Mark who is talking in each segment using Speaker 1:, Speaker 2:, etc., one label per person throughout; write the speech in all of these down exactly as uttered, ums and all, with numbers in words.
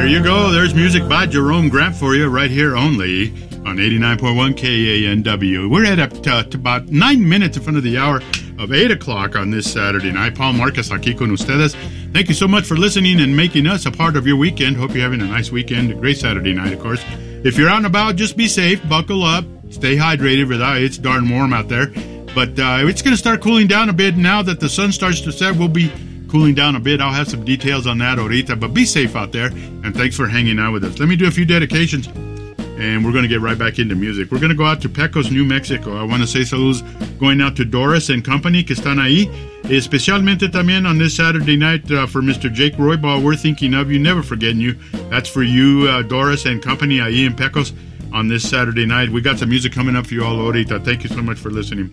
Speaker 1: There you go. There's music by Jerome Grant for you right here only on eighty-nine point one K A N W. We're at uh, to about nine minutes in front of the hour of eight o'clock on this Saturday night. Paul Marquez aquí con ustedes. Thank you so much for listening and making us a part of your weekend. Hope you're having a nice weekend. A great Saturday night, of course. If you're out and about, just be safe. Buckle up. Stay hydrated. Without It's darn warm out there. But uh, it's going to start cooling down a bit now that the sun starts to set. We'll be cooling down a bit. I'll have some details on that ahorita. But be safe out there. And thanks for hanging out with us. Let me do a few dedications. And we're going to get right back into music. We're going to go out to Pecos, New Mexico. I want to say saludos going out to Doris and company que están ahí. Especialmente también on this Saturday night uh, for Mister Jake Roybal. We're thinking of you, never forgetting you. That's for you, uh, Doris and company ahí in Pecos on this Saturday night. We got some music coming up for you all ahorita. Thank you so much for listening.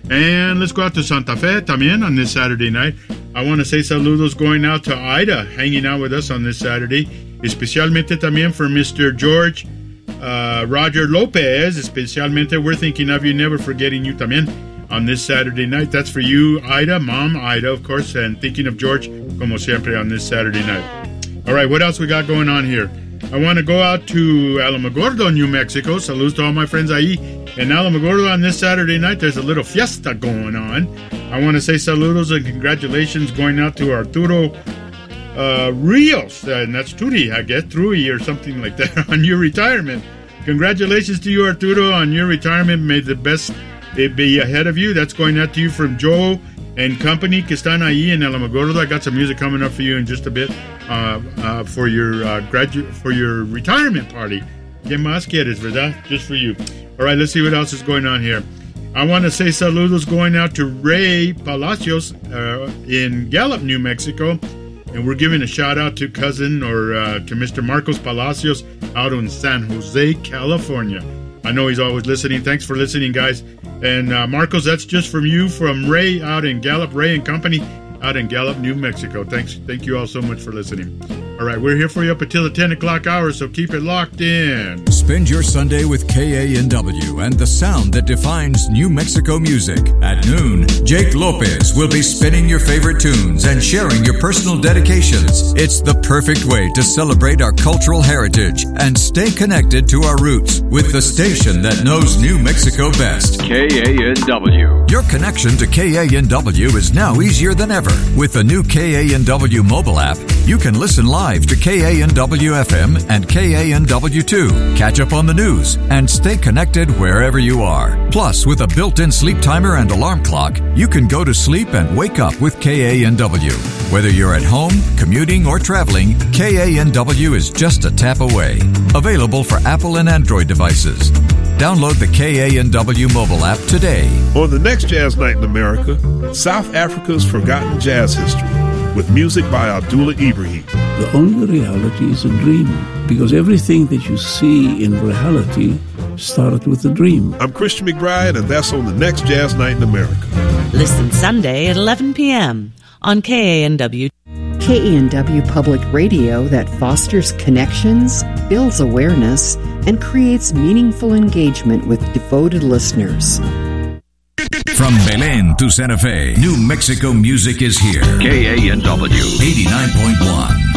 Speaker 1: And let's go out to Santa Fe también on this Saturday night. I want to say saludos going out to Ida, hanging out with us on this Saturday. Especialmente también for Mister George Uh, Roger Lopez, especialmente, we're thinking of you, never forgetting you también on this Saturday night. That's for you, Ida, Mom Ida, of course, and thinking of George, como siempre, on this Saturday night. All right, what else we got going on here? I want to go out to Alamogordo, New Mexico. Saludos to all my friends ahí. In Alamogordo on this Saturday night, there's a little fiesta going on. I want to say saludos and congratulations going out to Arturo Uh, Rios, uh, and that's Turi, I guess, Trui or something like that, on your retirement. Congratulations to you, Arturo, on your retirement. May the best it be ahead of you. That's going out to you from Joe and company que están ahí in Alamogordo. I got some music coming up for you in just a bit uh, uh, for your uh, gradu- for your retirement party. ¿Qué más quieres, verdad? Just for you. All right, let's see what else is going on here. I want to say saludos going out to Ray Palacios uh, in Gallup, New Mexico. And we're giving a shout-out to cousin or uh, to Mister Marcos Palacios out in San Jose, California. I know he's always listening. Thanks for listening, guys. And uh, Marcos, that's just from you, from Ray out in Gallup, Ray and Company out in Gallup, New Mexico. Thanks. Thank you all so much for listening. All right, we're here for you up until the ten o'clock hour, so keep it locked in.
Speaker 2: Spend your Sunday with K A N W and the sound that defines New Mexico music. At noon, Jake Lopez will be spinning your favorite tunes and sharing your personal dedications. It's the perfect way to celebrate our cultural heritage and stay connected to our roots with the station that knows New Mexico best.
Speaker 3: K A N W.
Speaker 2: Your connection to K A N W is now easier than ever. With the new K A N W mobile app, you can listen live to K A N W F M and K A N W two. Catch up on the news and stay connected wherever you are. Plus, with a built-in sleep timer and alarm clock, you can go to sleep and wake up with K A N W. Whether you're at home, commuting, or traveling, K A N W is just a tap away. Available for Apple and Android devices. Download the K A N W mobile app today.
Speaker 4: On the next Jazz Night in America, South Africa's forgotten jazz history with music by Abdullah Ibrahim.
Speaker 5: The only reality is a dream, because everything that you see in reality started with a dream.
Speaker 4: I'm Christian McBride, and that's on the next Jazz Night in America.
Speaker 6: Listen Sunday at eleven p.m. on K A N W.
Speaker 7: K A N W Public Radio that fosters connections, builds awareness, and creates meaningful engagement with devoted listeners.
Speaker 2: From Belén to Santa Fe, New Mexico music is here.
Speaker 3: K A N W
Speaker 2: eighty-nine point one.